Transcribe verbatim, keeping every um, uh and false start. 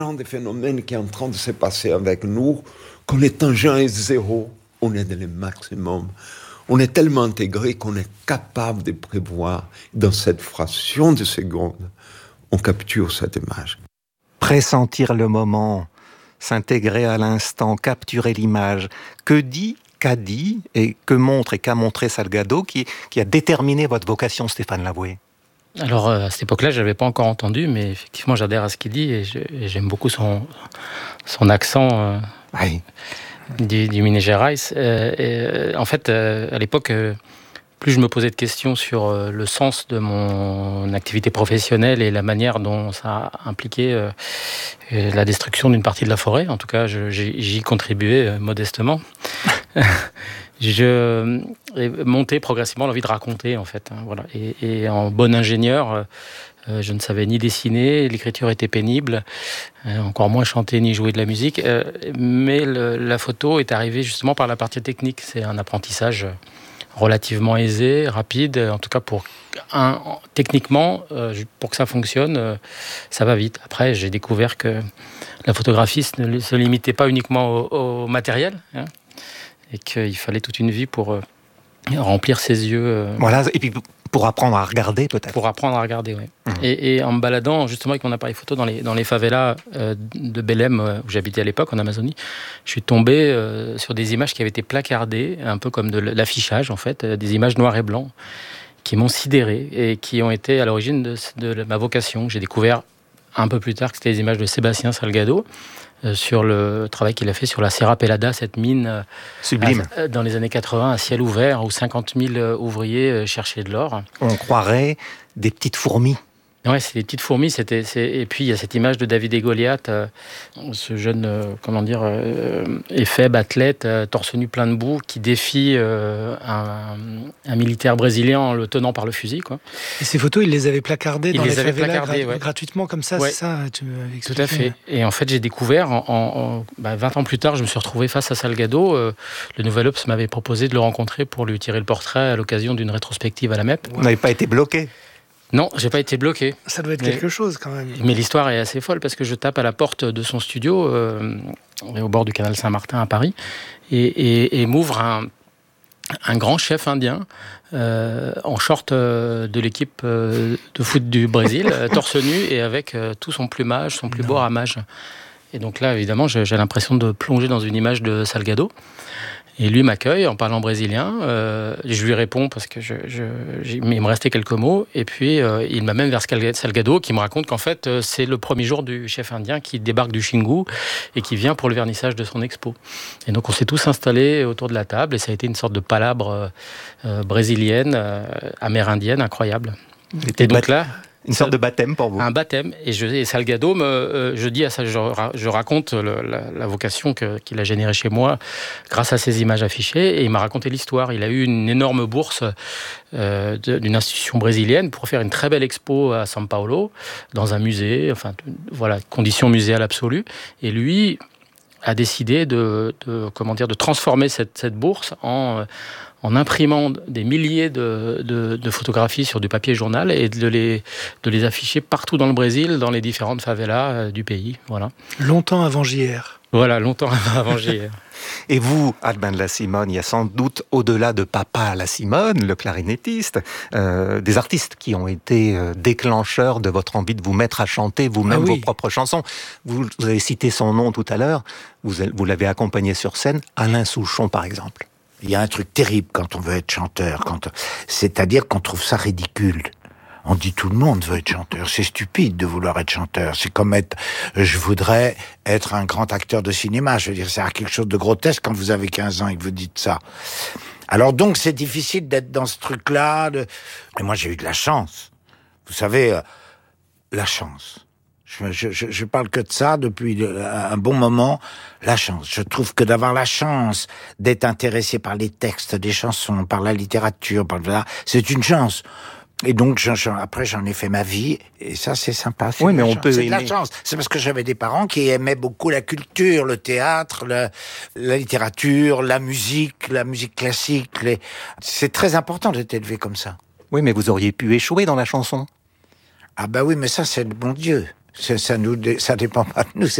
Des phénomènes qui est en train de se passer avec nous, quand le tangent est zéro, on est dans le maximum. On est tellement intégré qu'on est capable de prévoir, dans cette fraction de seconde, on capture cette image. Pressentir le moment, s'intégrer à l'instant, capturer l'image. Que dit, qu'a dit et que montre et qu'a montré Salgado qui, qui a déterminé votre vocation, Stéphane Lavoué? Alors, à cette époque-là, je n'avais pas encore entendu, mais effectivement, j'adhère à ce qu'il dit et, je, et j'aime beaucoup son, son accent euh, oui. du, du Minas Gerais. Euh, et, en fait, euh, à l'époque, euh, plus je me posais de questions sur euh, le sens de mon activité professionnelle et la manière dont ça a impliqué euh, la destruction d'une partie de la forêt. En tout cas, je, j'y, j'y contribuais euh, modestement. Je ai monté progressivement l'envie de raconter, en fait. Hein, voilà. et, et en bon ingénieur, euh, je ne savais ni dessiner, l'écriture était pénible, euh, encore moins chanter ni jouer de la musique. Euh, mais le, la photo est arrivée justement par la partie technique. C'est un apprentissage relativement aisé, rapide. En tout cas, pour un, techniquement, euh, pour que ça fonctionne, euh, ça va vite. Après, j'ai découvert que la photographie ne se limitait pas uniquement au, au matériel, hein, et qu'il fallait toute une vie pour euh, remplir ses yeux. Euh, voilà, et puis pour apprendre à regarder, peut-être. Pour apprendre à regarder, oui. Mmh. Et, et en me baladant, justement, avec mon appareil photo dans les, dans les favelas euh, de Belém, euh, où j'habitais à l'époque, en Amazonie, je suis tombé euh, sur des images qui avaient été placardées, un peu comme de l'affichage, en fait, euh, des images noires et blancs, qui m'ont sidéré et qui ont été à l'origine de, de ma vocation. J'ai découvert un peu plus tard que c'était des images de Sébastien Salgado, Euh, sur le travail qu'il a fait sur la Serra Pelada, cette mine euh, sublime à, dans les années quatre-vingts, à ciel ouvert, où cinquante mille euh, ouvriers euh, cherchaient de l'or. On croirait des petites fourmis. Ouais, c'est des petites fourmis. C'était, c'est... Et puis il y a cette image de David et Goliath, euh, ce jeune, euh, comment dire, euh, éphèbe, athlète, euh, torse nu plein de boue, qui défie euh, un, un militaire brésilien en le tenant par le fusil, quoi. Et ces photos, il les avait placardées il dans les, les favelas gra- ouais. gratuitement comme ça, ouais. c'est ça tu Tout à fait. Et en fait, j'ai découvert, en, en, bah, vingt ans plus tard, je me suis retrouvé face à Salgado. Euh, le Nouvel Obs m'avait proposé de le rencontrer pour lui tirer le portrait à l'occasion d'une rétrospective à la M E P. Vous n'avez pas été bloqué? Non, j'ai pas été bloqué. Ça doit être mais, quelque chose quand même. Mais l'histoire est assez folle parce que je tape à la porte de son studio euh, au bord du canal Saint-Martin à Paris et, et, et m'ouvre un, un grand chef indien euh, en short euh, de l'équipe euh, de foot du Brésil, euh, torse nu et avec euh, tout son plumage, son plus non. beau ramage. Et donc là, évidemment, j'ai, j'ai l'impression de plonger dans une image de Salgado. Et lui m'accueille en parlant brésilien. Euh, je lui réponds parce que je, je, il me restait quelques mots. Et puis, euh, il m'amène vers Salgado qui me raconte qu'en fait, euh, c'est le premier jour du chef indien qui débarque du Xingu et qui vient pour le vernissage de son expo. Et donc, on s'est tous installés autour de la table et ça a été une sorte de palabre euh, brésilienne, euh, amérindienne, incroyable. Et donc là... Une sorte de baptême pour vous. Un baptême. Et, je, et Salgado, me, euh, je dis à ça, je, je raconte le, la, la vocation que, qu'il a générée chez moi grâce à ces images affichées. Et il m'a raconté l'histoire. Il a eu une énorme bourse euh, de, d'une institution brésilienne pour faire une très belle expo à São Paulo, dans un musée. Enfin, voilà, conditions muséales absolues. Et lui a décidé de, de, comment dire, de transformer cette, cette bourse en... en imprimant des milliers de, de, de photographies sur du papier journal et de les, de les afficher partout dans le Brésil, dans les différentes favelas du pays. Voilà. Longtemps avant J R. Voilà, longtemps avant J R. Et vous, Albin de la Simone, il y a sans doute, au-delà de Papa la Simone, le clarinettiste, euh, des artistes qui ont été euh, déclencheurs de votre envie de vous mettre à chanter vous-même ah oui. vos propres chansons. Vous, vous avez cité son nom tout à l'heure, vous, vous l'avez accompagné sur scène, Alain Souchon par exemple. Il y a un truc terrible quand on veut être chanteur, quand... c'est-à-dire qu'on trouve ça ridicule. On dit tout le monde veut être chanteur, c'est stupide de vouloir être chanteur. C'est comme être, je voudrais être un grand acteur de cinéma. Je veux dire, c'est quelque chose de grotesque quand vous avez quinze ans et que vous dites ça. Alors donc c'est difficile d'être dans ce truc-là. De... Et moi j'ai eu de la chance. Vous savez, euh, la chance. Je, je, je parle que de ça depuis un bon moment. La chance. Je trouve que d'avoir la chance d'être intéressé par les textes des chansons, par la littérature, par là, c'est une chance. Et donc, je, je, après, j'en ai fait ma vie, et ça, c'est sympa. C'est oui, mais on chance. peut C'est aimer... de la chance. C'est parce que j'avais des parents qui aimaient beaucoup la culture, le théâtre, le, la littérature, la musique, la musique classique. Les... C'est très important d'être élevé comme ça. Oui, mais vous auriez pu échouer dans la chanson. Ah bah oui, mais ça, c'est le bon Dieu. Ça, ça nous, ça dépend pas de nous.